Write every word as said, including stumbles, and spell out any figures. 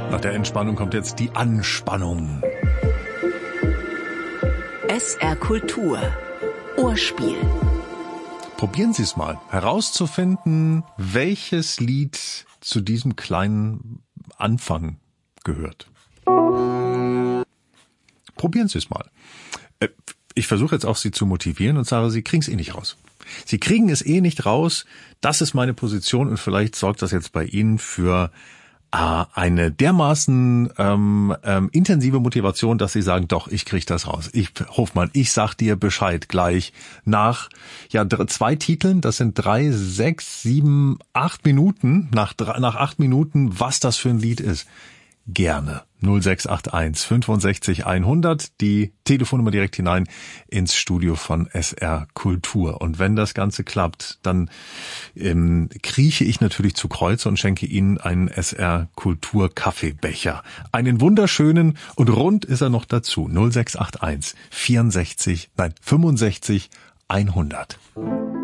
Nach der Entspannung kommt jetzt die Anspannung. S R Kultur. Ohrspiel. Probieren Sie es mal, herauszufinden, welches Lied zu diesem kleinen Anfang gehört. Probieren Sie es mal. Ich versuche jetzt auch Sie zu motivieren und sage, Sie kriegen es eh nicht raus. Sie kriegen es eh nicht raus. Das ist meine Position und vielleicht sorgt das jetzt bei Ihnen für äh, eine dermaßen ähm, ähm, intensive Motivation, dass Sie sagen, doch, ich kriege das raus. Ich, Hofmann, ich sag dir Bescheid gleich nach ja dr- zwei Titeln. Das sind drei, sechs, sieben, acht Minuten. Nach drei, nach acht Minuten, was das für ein Lied ist. Gerne. null sechs acht eins fünfundsechzig hundert, die Telefonnummer direkt hinein ins Studio von S R Kultur. Und wenn das Ganze klappt, dann ähm, krieche ich natürlich zu Kreuze und schenke Ihnen einen S R Kultur Kaffeebecher. Einen wunderschönen und rund ist er noch dazu. null sechs acht eins vierundsechzig, nein, fünfundsechzig hundert.